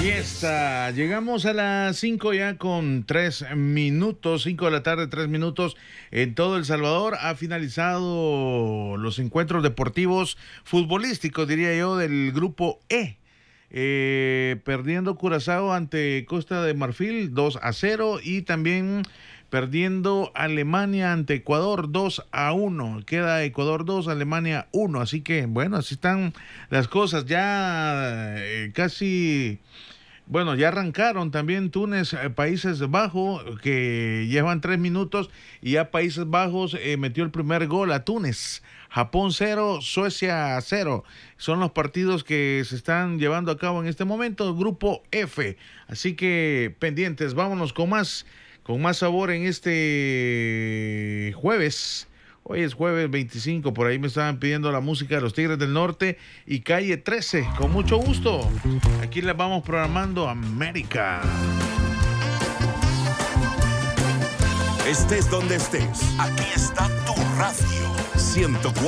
Ahí está, llegamos a las 5 ya con 3 minutos, 5 de la tarde, 3 minutos en todo El Salvador. Ha finalizado los encuentros deportivos futbolísticos, diría yo, del grupo E. Perdiendo Curazao ante Costa de Marfil 2-0 y también perdiendo Alemania ante Ecuador 2-1. Queda Ecuador 2, Alemania 1. Así que, bueno, así están las cosas. Ya casi... Bueno, ya arrancaron también Túnez, Países Bajos, que llevan 3 minutos y ya Países Bajos metió el primer gol a Túnez. Japón 0, Suecia 0. Son los partidos que se están llevando a cabo en este momento, grupo F. Así que pendientes, vámonos con más sabor en este jueves. Hoy es jueves 25, por ahí me estaban pidiendo la música de los Tigres del Norte y Calle 13, con mucho gusto. Aquí les vamos programando América. Estés donde estés, aquí está tu radio 104.